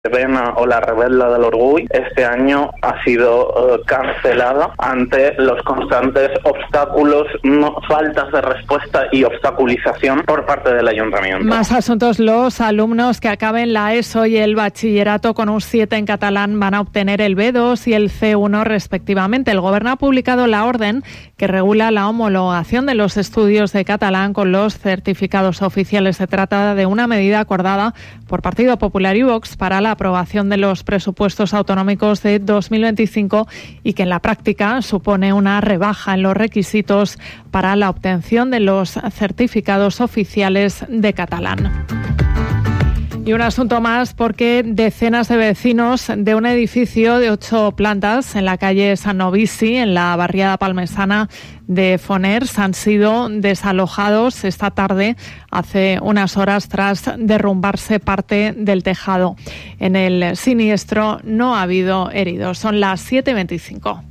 Verbena o la Rebelda del Orgullo este año ha sido cancelada ante los constantes obstáculos, faltas de respuesta y obstaculización por parte del Ayuntamiento. Más asuntos. Los alumnos que acaben la ESO y el bachillerato con un 7 en catalán van a obtener el B2 y el C1 respectivamente. El Gobierno ha publicado la orden que regula la homologación de los estudios de catalán con los certificados oficiales. Se trata de una medida acordada por Partido Popular y Vox para la aprobación de los presupuestos autonómicos de 2025 y que en la práctica supone una rebaja en los requisitos para la obtención de los certificados oficiales de catalán. Y un asunto más, porque decenas de vecinos de un edificio de 8 plantas en la calle San Novici, en la barriada palmesana de Foners, han sido desalojados esta tarde, hace unas horas, tras derrumbarse parte del tejado. En el siniestro no ha habido heridos. Son las 7:25.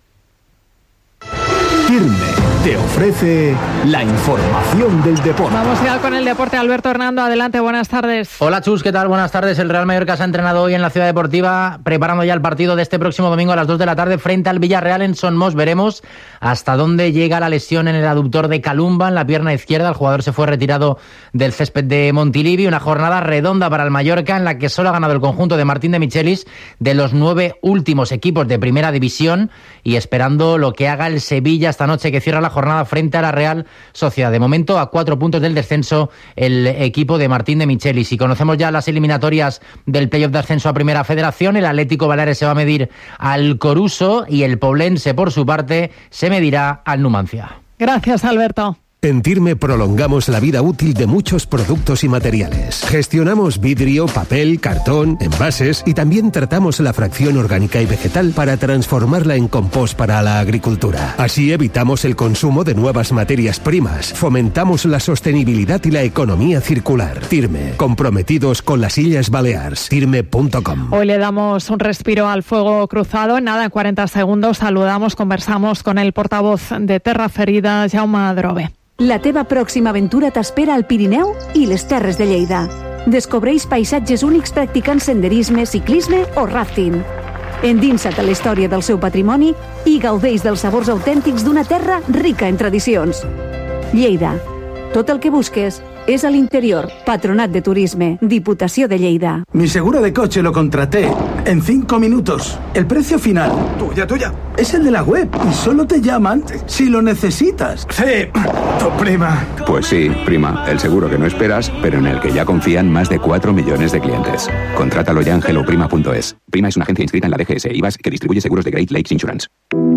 Firme te ofrece la información del deporte. Vamos ya con el deporte. Alberto Hernando, adelante, buenas tardes. Hola Chus, ¿qué tal? Buenas tardes. El Real Mallorca se ha entrenado hoy en la Ciudad Deportiva, preparando ya el partido de este próximo domingo a las 2 de la tarde frente al Villarreal en Son Mos. Veremos hasta dónde llega la lesión en el aductor de Calumba, en la pierna izquierda. El jugador se fue retirado del césped de Montilivi. Una jornada redonda para el Mallorca, en la que solo ha ganado el conjunto de Martín de Michelis de los 9 últimos equipos de Primera División, y esperando lo que haga el Sevilla esta noche, que cierra la jornada frente a la Real Sociedad. De momento, a 4 puntos del descenso el equipo de Martín de Michelis. Y conocemos ya las eliminatorias del playoff de ascenso a Primera Federación. El Atlético Baleares se va a medir al Coruso y el Poblense, por su parte, se medirá al Numancia. Gracias, Alberto. En Tirme prolongamos la vida útil de muchos productos y materiales. Gestionamos vidrio, papel, cartón, envases y también tratamos la fracción orgánica y vegetal para transformarla en compost para la agricultura. Así evitamos el consumo de nuevas materias primas, fomentamos la sostenibilidad y la economía circular. Tirme, comprometidos con las Illes Balears. Tirme.com. Hoy le damos un respiro al fuego cruzado. En nada, en 40 segundos, conversamos con el portavoz de Terra Ferida, Jaume Adrobe. La teva pròxima aventura t'espera al Pirineu i les Terres de Lleida. Descobreix paisatges únics practicant senderisme, ciclisme o rafting. Endinsa't a la història del seu patrimoni i gaudeix dels sabors autèntics d'una terra rica en tradicions. Lleida. Tot el que busques es al interior. Patronat de Turisme, Diputació de Lleida. Mi seguro de coche lo contraté en 5 minutos. El precio final, tuya, es el de la web y solo te llaman si lo necesitas. Sí, tu prima. Pues sí, prima, el seguro que no esperas, pero en el que ya confían más de 4 millones de clientes. Contrátalo ya en helloprima.es. Prima es una agencia inscrita en la DGS IVAS que distribuye seguros de Great Lakes Insurance.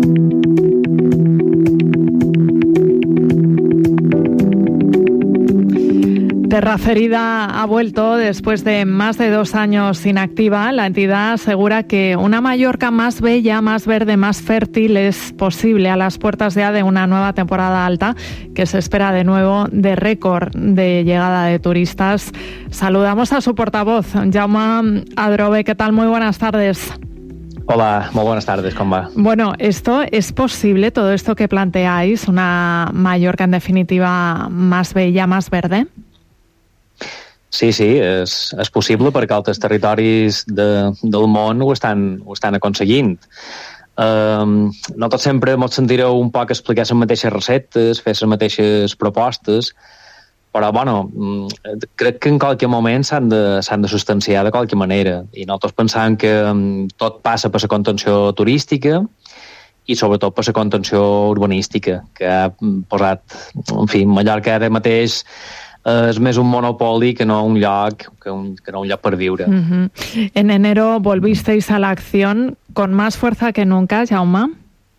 Terra Ferida ha vuelto después de más de 2 años inactiva. La entidad asegura que una Mallorca más bella, más verde, más fértil es posible a las puertas ya de una nueva temporada alta que se espera de nuevo de récord de llegada de turistas. Saludamos a su portavoz, Jaume Adrobe. ¿Qué tal? Muy buenas tardes. Hola, muy buenas tardes, ¿cómo va? Bueno, ¿esto es posible, todo esto que planteáis, una Mallorca en definitiva más bella, más verde? Sí, és possible perquè altres territoris del món ho estan aconseguint. Nosaltres sempre ens sentireu un poc explicar les mateixes receptes, fer les mateixes propostes, però crec que en qualque moment s'han de substanciar de qualque manera. I nosaltres pensam que tot passa per la contenció turística i sobretot per la contenció urbanística, que ha posat, en fi, Mallorca ara mateix es més un monopoli que no un lloc per viure. En enero volvisteis a la acción con más fuerza que nunca, Jaume.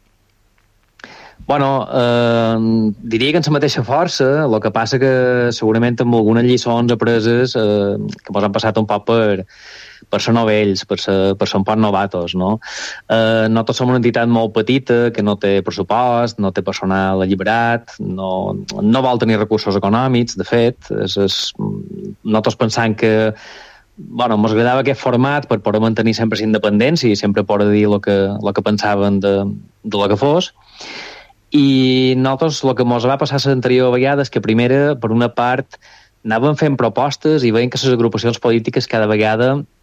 Diria que en la mateixa força, el que passa que segurament amb algunes lliçons apreses que ens han passat un poc per ser novells, per ser un poc novatos, no? Nosaltres som una entitat molt petita, que no té pressupost, no té personal alliberat, no vol tenir recursos econòmics, de fet. Nosaltres pensam que ens agradava aquest format per poder mantenir sempre la independència i sempre poder dir el que pensaven de lo que fos. I nosaltres el que ens va passar l'anterior vegada és que primera, per una part, anàvem fent propostes i veiem que les agrupacions polítiques cada vegada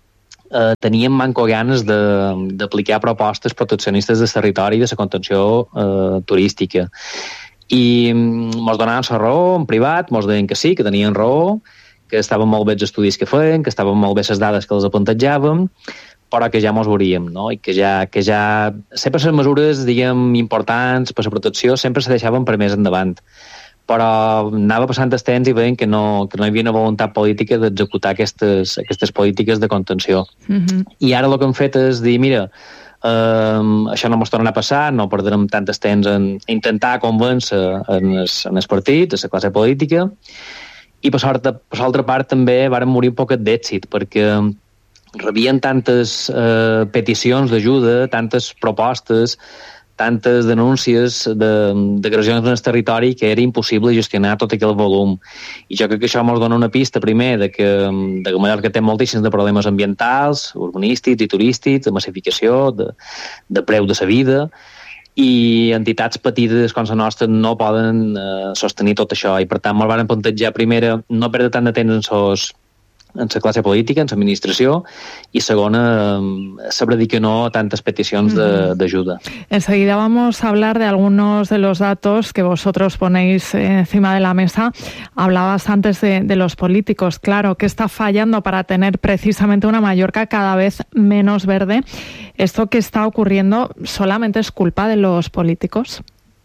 teníem manco ganes d'aplicar propostes proteccionistes del territori i de la contenció turística. I mos donaven la raó en privat, mos deien que sí, que tenien raó, que estaven molt bé els estudis que feien, que estaven molt bé les dades que els apuntejàvem, però que ja mos veuríem, no? I que ja sempre les mesures, diguem, importants per la protecció sempre se deixaven per més endavant. Però anava passant el temps i veiem que no hi havia una voluntat política d'executar aquestes polítiques de contenció. I ara el que hem fet és dir, mira, això no ens tornarà a passar, no perdrem tant temps en intentar convèncer en els partits, en la classe política, i per l'altra part també varen morir un poquet d'èxit, perquè rebien tantes peticions d'ajuda, tantes propostes, tantes denúncies d'agressions en el territori que era impossible gestionar tot aquell volum. I jo crec que això ens dona una pista, primer, de que Mallorca té moltíssims de problemes ambientals, urbanístics i turístics, de massificació, de preu de la vida, i entitats petites com la nostra no poden sostenir tot això. I per tant, ens van plantejar, primera, no perdre tant de temps en la classe política, en l'administració, y segona, saber dir que no a tantas peticiones de ayuda. Enseguida vamos a hablar de algunos de los datos que vosotros ponéis encima de la mesa. Hablabas antes de los políticos. Claro, ¿qué está fallando para tener precisamente una Mallorca cada vez menos verde? ¿Esto que está ocurriendo solamente es culpa de los políticos?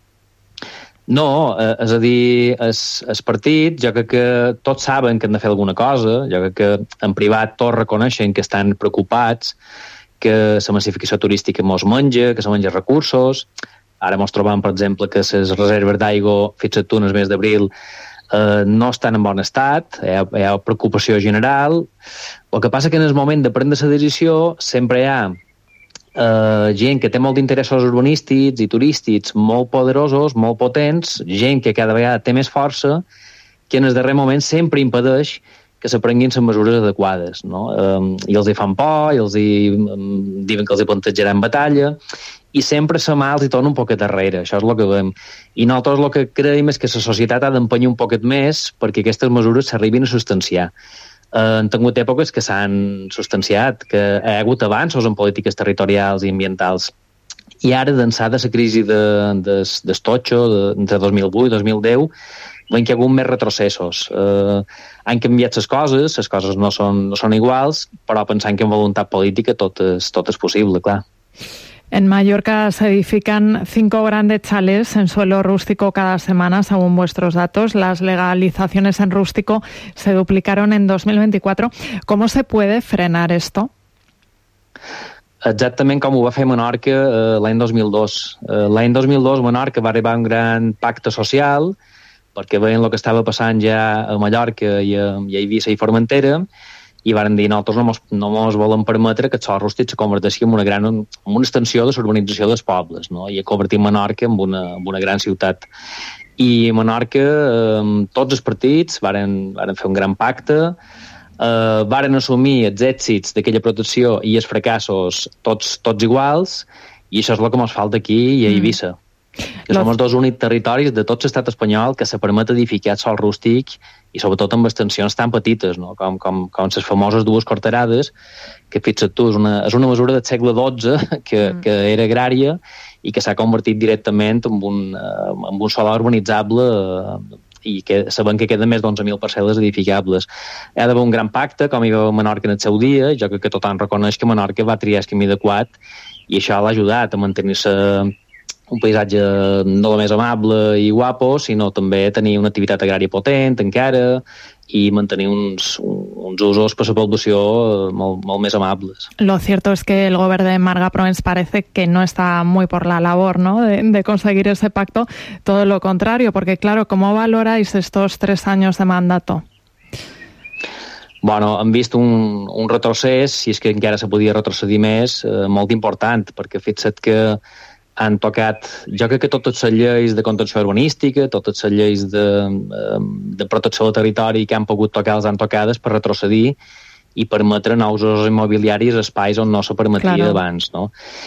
No, és a dir, els partits, jo crec que tots saben que han de fer alguna cosa, jo crec que en privat tots reconeixen que estan preocupats, que la massificació turística mos menja, que se menja recursos. Ara mos trobam, per exemple, que les reserves d'aigua, fixa't tu, en el mes d'abril, no estan en bon estat, hi ha preocupació general. El que passa que en el moment de prendre la decisió sempre hi ha gent que té molt d'interessos urbanístics i turístics molt poderosos, molt potents, gent que cada vegada té més força, que en el darrer moment sempre impedeix que se prenguin les mesures adequades, no? I els hi fan por, i els diuen que els hi plantejaran batalla, i sempre la mà els hi torna un poquet darrere, això és el que veiem. I nosaltres el que creiem és que la societat ha d'empenyar un poquet més perquè aquestes mesures s'arribin a substanciar. Han tingut èpoques que s'han substanciat, que hi ha hagut avanços en polítiques territorials i ambientals. I ara, d'ençà de la crisi d'Estotxo, entre 2008 i 2010, veiem que hi ha hagut més retrocessos. Han canviat les coses no són iguals, però pensant que en voluntat política tot és possible, clar. En Mallorca se edifican 5 grandes chalés en suelo rústico cada semana, según vuestros datos. Las legalizaciones en rústico se duplicaron en 2024. ¿Cómo se puede frenar esto? Exactament com ho va fer Menorca l'any 2002. L'any 2002 Menorca va arribar a un gran pacte social perquè veien el que estava passant ja a Mallorca i a Eivissa i Formentera, i varen dir nosaltres no mos volem permetre que el sòl rústic se converteixi en una extensió de l'urbanització dels pobles, no? I a convertir Menorca en una gran ciutat. I a Menorca tots els partits varen fer un gran pacte, varen assumir els èxits d'aquella protecció i els fracassos tots iguals, i això és el que ens falta aquí i a Eivissa. Que som els dos únics territoris de tot l'estat espanyol que se permet edificar sòl rústic i sobretot amb extensions tan petites, no? com les famoses 2 quarterades, que fixa't tu, és una mesura del segle XII que era agrària i que s'ha convertit directament en un solar urbanitzable i que sabem que queden més d'11.000 parcel·les edificables. Hi ha d'haver un gran pacte, com hi va a Menorca en el seu dia, i jo crec que tothom reconeix que Menorca va triar el camí adequat i això l'ha ajudat a mantenir-se un paisatge no només amable i guapo, sinó també tenir una activitat agrària potent encara y mantener uns usos per la població molt més amables. Lo cierto es que el gobierno de Marga Proens parece que no está muy por la labor, ¿no?, de conseguir ese pacto, todo lo contrario, porque claro, ¿cómo valoráis estos 3 años de mandato? Bueno, hem vist un retrocés, si és que encara se podia retrocedir més, molt important, perquè fixa't que han tocat, jo crec que totes les lleis de contenció urbanística, totes les lleis de protecció del territori que han pogut tocar les han tocades per retrocedir i permetre nous usos immobiliaris a espais on no se permetia abans, no?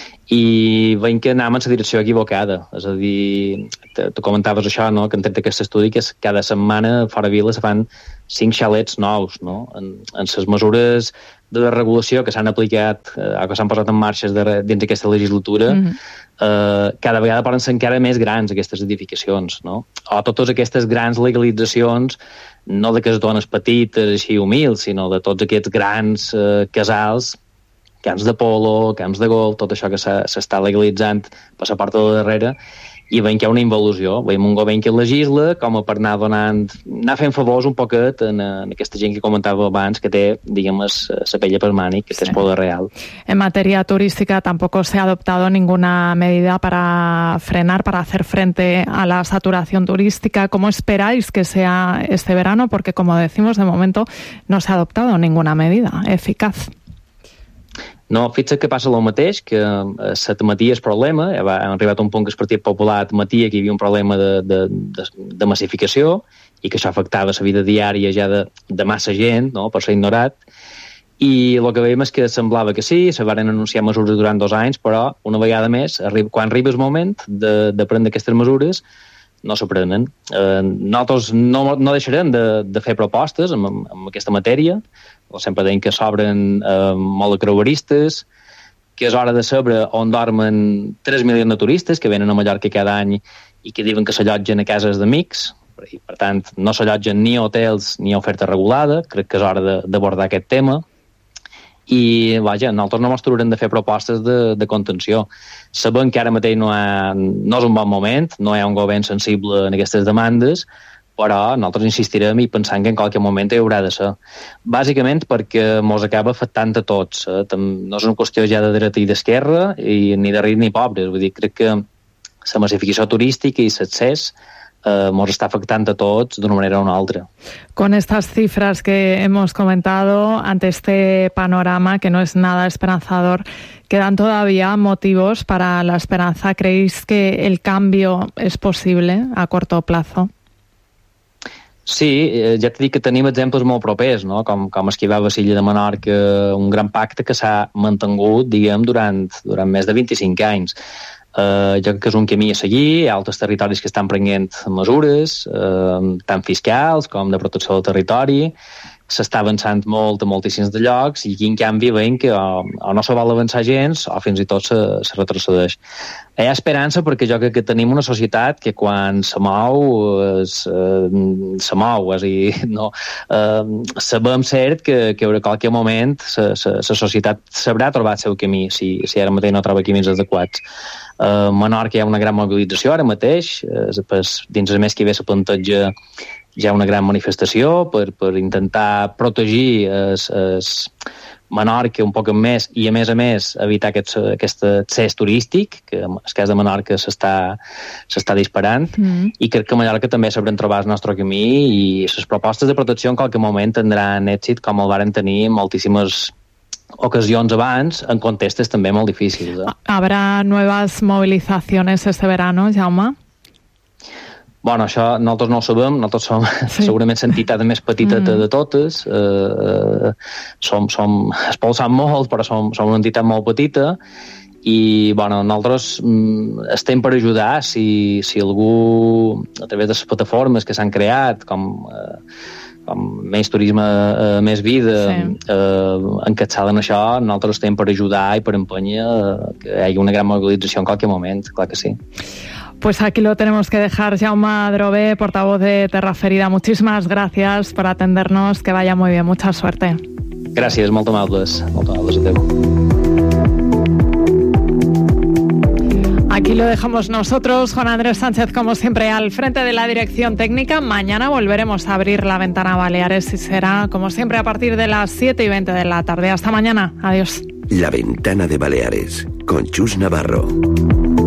I veiem que anem en la direcció equivocada, és a dir, tu comentaves això, no?, que han tret aquest estudi que cada setmana fora vila se fan 5 xalets nous, no? En les mesures de desregulació que s'han aplicat o que s'han posat en marxa dins d'aquesta legislatura, cada vegada poden ser encara més grans aquestes edificacions, no? O totes aquestes grans legalitzacions, no de casones petites, així humils, sinó de tots aquests grans casals, camps de polo, camps de golf, tot això que s'està legalitzant per la part de darrere, i veiem que hi ha una involució. Veiem un govern que legisla com a per anar fent favors un poquet en aquesta gent que comentava abans, que té, diguem, la pella per mànic, que té el poder real. En materia turística tampoco se ha adoptado ninguna medida para frenar, para hacer frente a la saturación turística. ¿Cómo esperáis que sea este verano? Porque, como decimos, de momento no se ha adoptado ninguna medida eficaz. No, fixa que passa el mateix, que s'admetia el problema, hem arribat a un punt que el Partit Popular admetia que hi havia un problema de massificació i que això afectava la vida diària ja de massa gent, no?, per ser ignorat, i el que veiem és que semblava que sí, se van anunciar mesures durant 2 anys, però una vegada més, quan arriba el moment de prendre aquestes mesures, no se prenen. Nosaltres no deixarem de fer propostes en aquesta matèria. Sempre deim que s'obren molt de creueristes, que és hora de saber on dormen 3 milions de turistes que venen a Mallorca cada any i que diuen que s'allotgen a cases d'amics, i per tant no s'allotgen ni a hotels ni a oferta regulada. Crec que és hora d'abordar aquest tema. I, vaja, nosaltres no ens haurem de fer propostes de contenció. Sabem que ara mateix no és un bon moment, no hi ha un govern sensible en aquestes demandes, però nosaltres insistirem i pensant que en qualsevol moment hi haurà de ser. Bàsicament perquè mos acaba afectant a tots. No és una qüestió ja de dreta i d'esquerra, ni de rics ni pobres. Vull dir, crec que la massificació turística i l'accés nos está afectando a todos de una manera o una otra. Con estas cifras que hemos comentado, ante este panorama que no es nada esperanzador, ¿quedan todavía motivos para la esperanza? ¿Creéis que el cambio es posible a corto plazo? Sí, ja t'he dit que tenim exemples molt propers, no? com el que hi va a Bassilla de Menorca, un gran pacte que s'ha mantingut, diguem, durant més de 25 anys. Jo crec que és un camí a seguir, hi ha altres territoris que estan prenent mesures, tant fiscals com de protecció del territori, s'està avançant molt a moltíssims de llocs i aquí en canvi veiem que o no se vol avançar gens o fins i tot se retrocedeix. Hi ha esperança perquè jo crec que tenim una societat que quan se mou, se mou, és a dir, no, sabem cert que en qualsevol moment la societat sabrà trobar el seu camí si ara mateix no troba camins adequats. A Menorca hi ha una gran mobilització ara mateix, dins el mes que ve se planteja hi ha una gran manifestació per intentar protegir Menorca un poc més i, a més evitar aquest accés turístic, que en el cas de Menorca s'està disparant, i crec que a Mallorca també sabrem trobar el nostre camí i les propostes de protecció en qualsevol moment tindran èxit, com el varen tenir moltíssimes ocasions abans, en contextos també molt difícils. ¿Habrá nuevas movilizaciones este verano, Jaume? Bueno, això nosaltres no ho sabem, nosaltres som segurament l'entitat més petita de totes, expulsam molt, però som una entitat molt petita i bueno, nosaltres estem per ajudar si algú, a través de les plataformes que s'han creat, com Més Turisme, Més Vida, encapçalen això, nosaltres estem per ajudar i per empènyer que hi hagi una gran mobilització en qualsevol moment, clar que sí. Pues aquí lo tenemos que dejar. Jaume Adrover, portavoz de Terra Ferida, muchísimas gracias por atendernos, que vaya muy bien, mucha suerte. Gràcies, molt amables adeu. Aquí lo dejamos nosotros, Juan Andrés Sánchez, como siempre, al frente de la dirección técnica. Mañana volveremos a abrir la ventana Baleares y será, como siempre, a partir de las 7:20 de la tarde. Hasta mañana. Adiós. La Ventana de Baleares, con Chus Navarro.